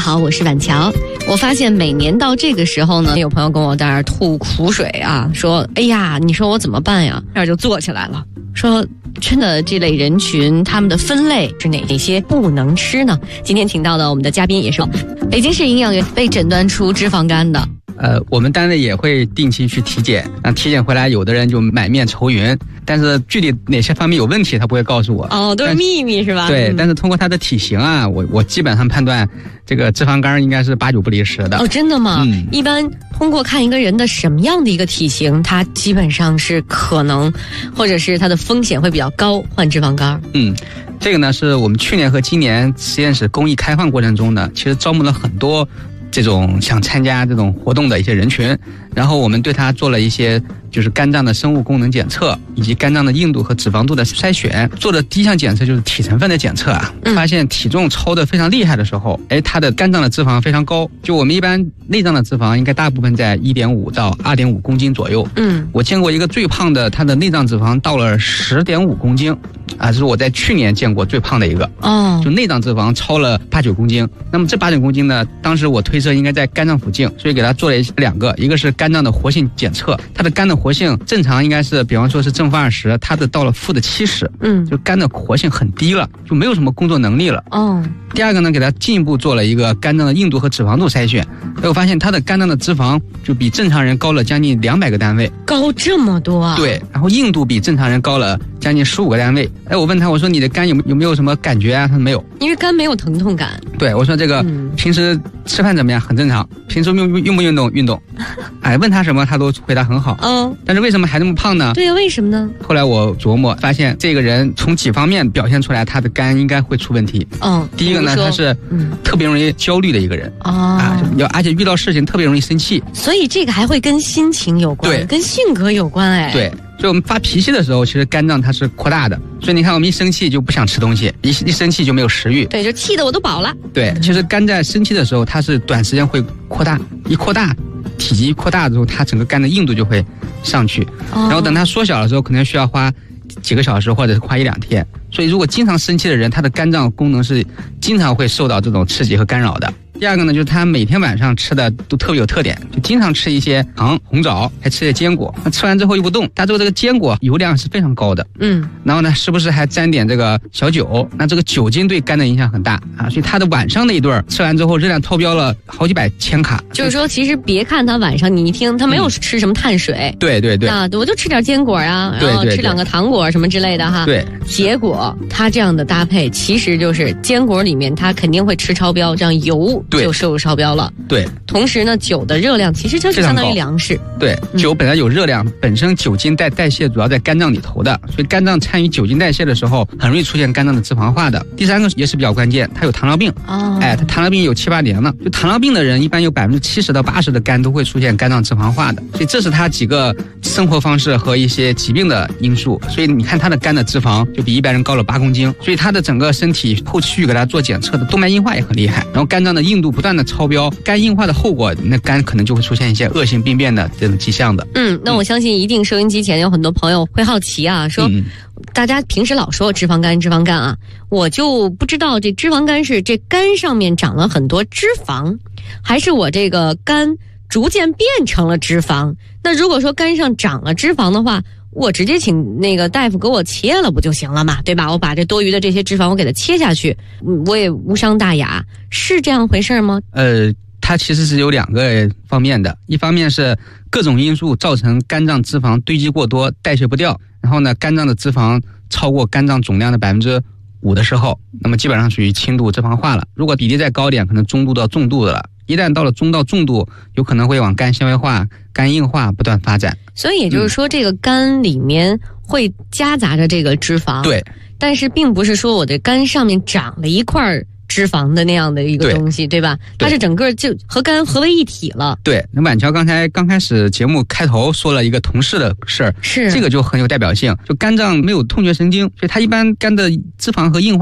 好，我是婉乔。我发现每年到这个时候呢，有朋友跟我在那儿吐苦水啊，说哎呀，你说我怎么办呀？那就坐起来了，说真的，这类人群他们的分类是哪些不能吃呢？今天请到的我们的嘉宾也是北京市营养院被诊断出脂肪肝的。 我们单位也会定期去体检，那体检回来有的人就满面愁云，但是具体哪些方面有问题他不会告诉我。 哦，都是秘密是吧？ 对，但是通过他的体型啊，我基本上判断这个脂肪肝应该是8、9不离10的。 哦，真的吗？一般通过看一个人的什么样的一个体型，他基本上是可能，或者是他的风险会比较高患脂肪肝。 这个呢是我们去年和今年实验室公益开放过程中呢，其实招募了很多这种想参加这种活动的一些人群，然后我们对他做了一些就是肝脏的生物功能检测，以及肝脏的硬度和脂肪度的筛选。做的第一项检测就是体成分的检测啊，发现体重超得非常厉害的时候，他的肝脏的脂肪非常高。就我们一般内脏的脂肪应该大部分在1.5到2.5公斤左右。我见过一个最胖的，他的内脏脂肪到了10.5公斤啊，这是我在去年见过最胖的一个。就内脏脂肪超了8、9公斤。那么这8、9公斤呢，当时我推测应该在肝脏附近，所以给他做了2个，一个是肝脏的活性检测，他的肝的活性正常应该是，比方说是正负20，他的到了负的70，就肝的活性很低了，就没有什么工作能力了。第二个呢，给他进一步做了一个肝脏的硬度和脂肪度筛选，我发现他的肝脏的脂肪就比正常人高了将近200个单位， 高这么多啊？对， 然后硬度比正常人高了将近15个单位。我问他，我说你的肝有没有什么感觉啊？他说没有， 因为肝没有疼痛感。 对，我说这个平时吃饭怎么样？很正常。平时运不运动？运动。问他什么他都回答很好。但是为什么还这么胖呢？ 对呀，为什么呢？后来我琢磨发现，这个人从几方面表现出来他的肝应该会出问题。第一个呢，他是特别容易焦虑的一个人。而且遇到事情特别容易生气。 所以这个还会跟心情有关，对，跟性格有关。 对。所以我们发脾气的时候，其实肝脏它是扩大的，所以你看我们一生气就不想吃东西，一生气就没有食欲。 对，就气得我都饱了。 对，其实肝在生气的时候，它是短时间会扩大，一扩大，体积扩大之后，它整个肝的硬度就会上去，然后等它缩小的时候，可能需要花几个小时或者是花1、2天。所以如果经常生气的人，他的肝脏功能是经常会受到这种刺激和干扰的。第二个呢，就是他每天晚上吃的都特别有特点，就经常吃一些糖、红枣，还吃些坚果。那吃完之后又不动，他之后这个坚果油量是非常高的。然后呢，时不时还沾点这个小酒，那这个酒精对肝的影响很大啊。所以他的晚上那一顿吃完之后，热量超标了好几百千卡。 就是说，其实别看他晚上你一听他没有吃什么碳水， 对啊， 我就吃点坚果啊，然后吃2个糖果什么之类的哈。 对， 结果他这样的搭配，其实就是坚果里面他肯定会吃超标，这样油就摄入超标了。 对， 同时呢，酒的热量其实就是相当于粮食。 对，酒本来有热量，本身酒精代谢主要在肝脏里头的，所以肝脏参与酒精代谢的时候，很容易出现肝脏的脂肪化的。第三个也是比较关键，它有糖尿病。他糖尿病有7、8年了，就糖尿病的人一般有70%到80%的肝都会出现肝脏脂肪化的，所以这是他几个生活方式和一些疾病的因素。所以你看他的肝的脂肪就比一般人高了8公斤，所以他的整个身体后续给他做检测的动脉硬化也很厉害，然后肝脏的硬度不断的超标，肝硬化的后果，那肝可能就会出现一些恶性病变的这种迹象的。 那我相信一定收音机前有很多朋友会好奇啊，说大家平时老说脂肪肝啊，我就不知道这脂肪肝是这肝上面长了很多脂肪，还是我这个肝逐渐变成了脂肪。那如果说肝上长了脂肪的话，我直接请那个大夫给我切了不就行了嘛，对吧？我把这多余的这些脂肪我给它切下去，我也无伤大雅，是这样回事吗？ 它其实是有2个方面的，一方面是各种因素造成肝脏脂肪堆积过多，代谢不掉，然后呢，肝脏的脂肪超过肝脏总量的5%的时候，那么基本上属于轻度脂肪化了。如果比例再高点，可能中度到重度的了。一旦到了中到重度，有可能会往肝纤维化、肝硬化不断发展。 所以也就是说，这个肝里面会夹杂着这个脂肪。 对， 但是并不是说我的肝上面长了一块脂肪的那样的一个东西， 对吧？它是整个就和肝合为一体了。 对，那婉乔刚开始节目开头说了一个同事的事儿， 是这个就很有代表性。就肝脏没有痛觉神经，所以它一般肝的脂肪和硬化